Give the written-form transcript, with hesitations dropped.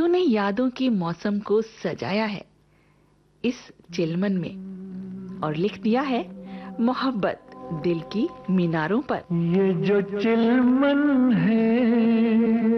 तूने यादों की मौसम को सजाया है इस चिलमन में और लिख दिया है मोहब्बत दिल की मीनारों पर। ये जो चिलमन है